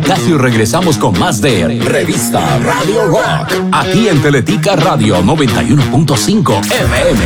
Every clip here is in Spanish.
Nicasio regresamos con más de Revista Radio Rock, aquí en Teletica Radio 91.5 FM.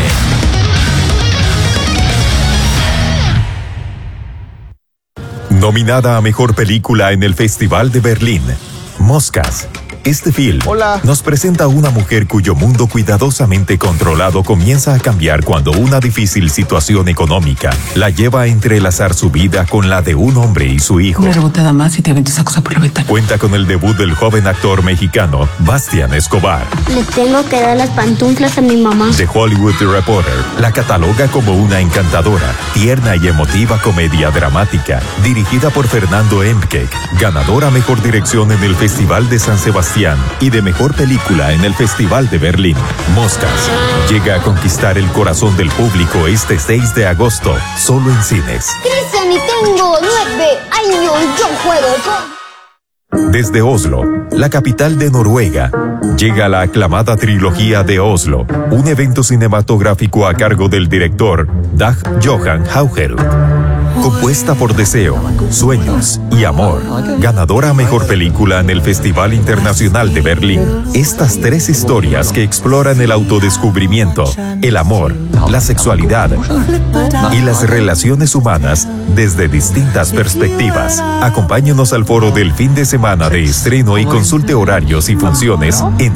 Nominada a Mejor Película en el Festival de Berlín, Moscas. Este film nos presenta a una mujer cuyo mundo cuidadosamente controlado comienza a cambiar cuando una difícil situación económica la lleva a entrelazar su vida con la de un hombre y su hijo. Una rebotada más y te avento esa cosa por la ventana. Cuenta con el debut del joven actor mexicano Bastián Escobar. Le tengo que dar las pantuflas a mi mamá. The Hollywood Reporter la cataloga como una encantadora, tierna y emotiva comedia dramática, dirigida por Fernando Emkek, ganadora a Mejor Dirección en el Festival de San Sebastián y de Mejor Película en el Festival de Berlín. Moscas llega a conquistar el corazón del público este 6 de agosto, solo en cines. Cristian, y tengo 9 años, yo juego con... Desde Oslo, la capital de Noruega, llega la aclamada trilogía de Oslo, un evento cinematográfico a cargo del director Dag Johan Haugerud. Compuesta por deseo, sueños y amor, ganadora a Mejor Película en el Festival Internacional de Berlín. Estas 3 historias que exploran el autodescubrimiento, el amor, la sexualidad y las relaciones humanas desde distintas perspectivas. Acompáñenos al foro del fin de semana de estreno y consulte horarios y funciones en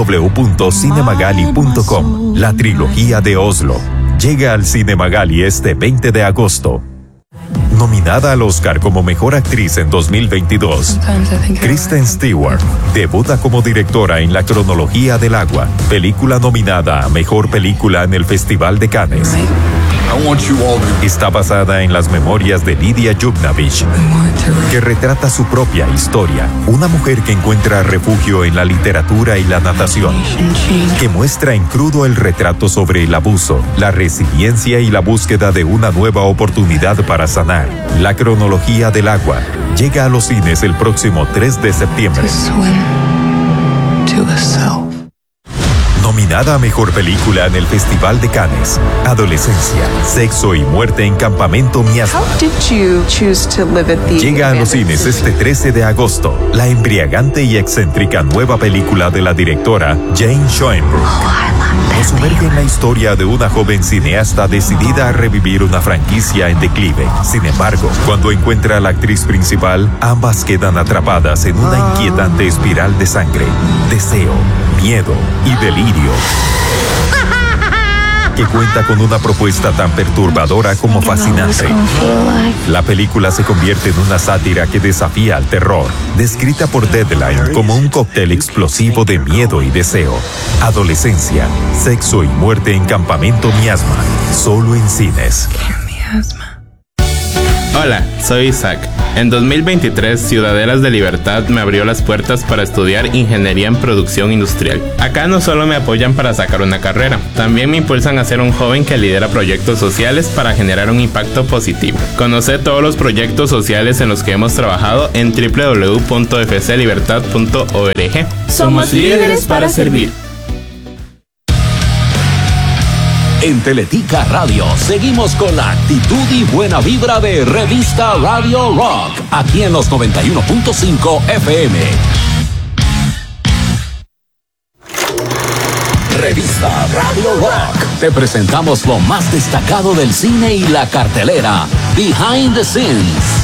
www.cinemagali.com. La trilogía de Oslo llega al Cinemagali este 20 de agosto. Nominada al Oscar como Mejor Actriz en 2022, Kristen Stewart debuta como directora en La Cronología del Agua, película nominada a Mejor Película en el Festival de Cannes. Está basada en las memorias de Lidia Yugnavich, que retrata su propia historia, una mujer que encuentra refugio en la literatura y la natación, que muestra en crudo el retrato sobre el abuso, la resiliencia y la búsqueda de una nueva oportunidad para sanar. La Cronología del Agua llega a los cines el próximo 3 de septiembre. Nominada a Mejor Película en el Festival de Cannes, Adolescencia, Sexo y Muerte en Campamento Miasma. Llega a los cines este 13 de agosto, la embriagante y excéntrica nueva película de la directora Jane Schoenberg. Nos sumerge en la historia de una joven cineasta decidida a revivir una franquicia en declive. Sin embargo, cuando encuentra a la actriz principal, ambas quedan atrapadas en una inquietante espiral de sangre, deseo, miedo y delirio, que cuenta con una propuesta tan perturbadora como fascinante. La película se convierte en una sátira que desafía al terror, descrita por Deadline como un cóctel explosivo de miedo y deseo. Adolescencia, Sexo y Muerte en Campamento Miasma, solo en cines. Hola, soy Isaac. En 2023, Ciudadelas de Libertad me abrió las puertas para estudiar Ingeniería en Producción Industrial. Acá no solo me apoyan para sacar una carrera, también me impulsan a ser un joven que lidera proyectos sociales para generar un impacto positivo. Conoce todos los proyectos sociales en los que hemos trabajado en www.fclibertad.org. Somos líderes para servir. En Teletica Radio seguimos con la actitud y buena vibra de Revista Radio Rock, aquí en los 91.5 FM. Revista Radio Rock. Te presentamos lo más destacado del cine y la cartelera, Behind the Scenes.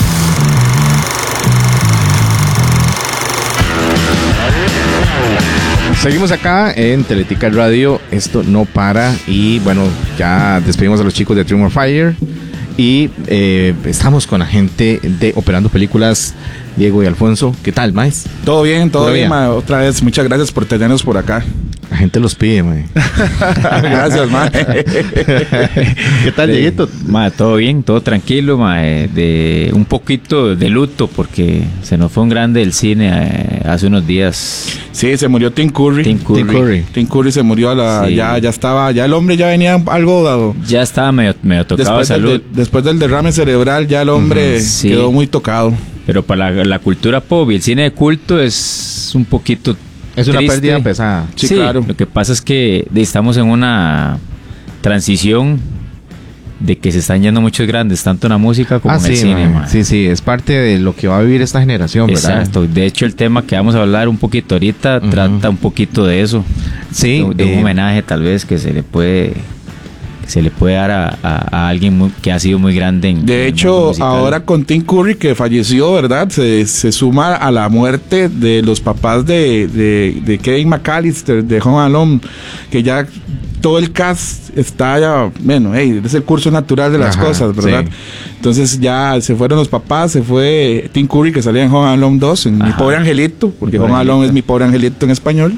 Seguimos acá en Teletica Radio, esto no para y bueno, ya despedimos a los chicos de Dream of Fire y estamos con la gente de Operando Películas, Diego y Alfonso. ¿Qué tal, maes? Todo bien, ma. Otra vez, muchas gracias por tenernos por acá. La gente los pide, mae. Gracias, mae. ¿Qué tal, Dieguito? Mae, todo bien, todo tranquilo, mae. De un poquito de luto porque se nos fue un grande del cine hace unos días. Sí, se murió Tim Curry. Tim Curry se murió a la... Sí. Ya estaba... Ya el hombre ya venía algo dado. Ya estaba medio tocado de salud. Después del derrame cerebral ya el hombre quedó muy tocado. Pero para la cultura pop y el cine de culto es un poquito... Es una pérdida pesada. Sí, claro. Lo que pasa es que estamos en una transición de que se están yendo muchos grandes, tanto en la música como en el cine. Sí, es parte de lo que va a vivir esta generación, ¿verdad? Exacto. De hecho, el tema que vamos a hablar un poquito ahorita trata un poquito de eso. Sí. De un homenaje tal vez que se le puede dar a alguien que ha sido muy grande de hecho, ahora con Tim Curry, que falleció, ¿verdad? Se suma a la muerte de los papás de Kevin McAllister, de Home Alone, que ya todo el cast está ya, bueno, es el curso natural de las cosas, ¿verdad? Sí. Entonces ya se fueron los papás, se fue Tim Curry, que salía en Home Alone 2, en Mi Pobre Angelito, porque Home Alone es Mi Pobre Angelito en español.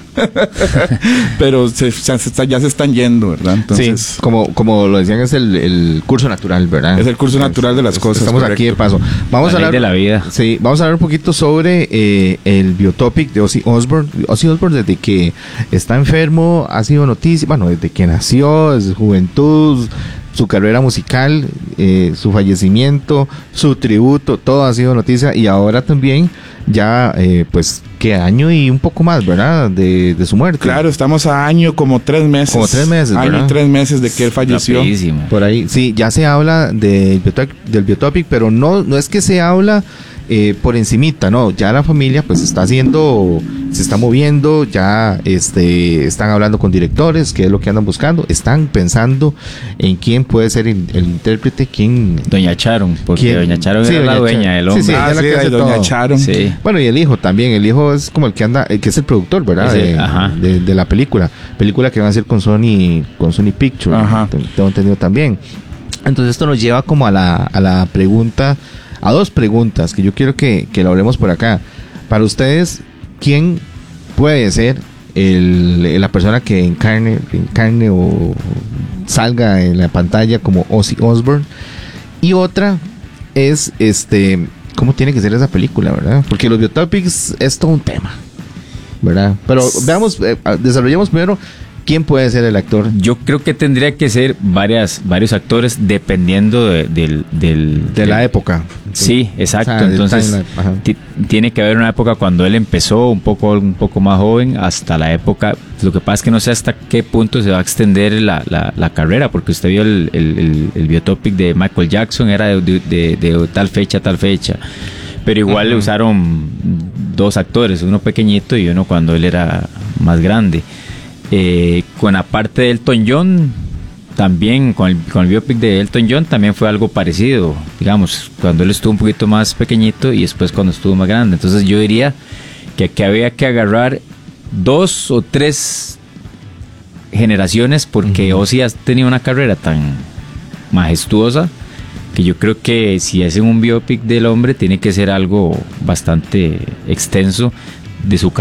Pero ya se están yendo, ¿verdad? Entonces, sí, como lo decían, es el curso natural, ¿verdad? Es el curso natural de las cosas. Estamos correcto. Aquí de paso. Vamos a hablar de la vida. Sí, vamos a hablar un poquito sobre el biotopic de Ozzy Osbourne. Ozzy Osbourne, desde que está enfermo, ha sido noticia, bueno, desde que nació, desde su juventud, su carrera musical, su fallecimiento, su tributo, todo ha sido noticia, y ahora también ya pues que año y un poco más, ¿verdad? De su muerte. Claro, estamos a año como 3 meses. Como 3 meses, año y 3 meses de que él falleció. Rapidísimo. Por ahí, sí, ya se habla del biotopic, pero no es que se habla por encimita, no, ya la familia pues se está moviendo, ya están hablando con directores, qué es lo que andan buscando, están pensando en quién puede ser el intérprete, quién... Doña Charon, porque Doña Charon era la dueña del hombre. Sí, Doña Charon. Sí. Bueno, y el hijo también, el hijo es como el que anda, que es el productor, ¿verdad? De la película que van a hacer con Sony Pictures, tengo entendido también. Entonces esto nos lleva como a la pregunta, a 2 preguntas que yo quiero que lo hablemos por acá. Para ustedes, ¿quién puede ser la persona que encarne o salga en la pantalla como Ozzy Osbourne? Y otra es cómo tiene que ser esa película, ¿verdad? Porque los biotopics es todo un tema, ¿verdad? Pero veamos, desarrollemos primero quién puede ser el actor. Yo creo que tendría que ser varios actores dependiendo de la época. Sí, exacto. O sea, entonces tiene que haber una época cuando él empezó un poco más joven hasta la época. Lo que pasa es que no sé hasta qué punto se va a extender la carrera, porque usted vio el biotopic de Michael Jackson, era de tal fecha a tal fecha. Pero igual le usaron 2 actores, uno pequeñito y uno cuando él era más grande. Con la parte de Elton John, también con el biopic de Elton John también fue algo parecido, digamos, cuando él estuvo un poquito más pequeñito y después cuando estuvo más grande. Entonces yo diría que había que agarrar 2 o 3 generaciones, porque Ozzy ha tenido una carrera tan majestuosa que yo creo que si hacen un biopic del hombre tiene que ser algo bastante extenso de su carrera.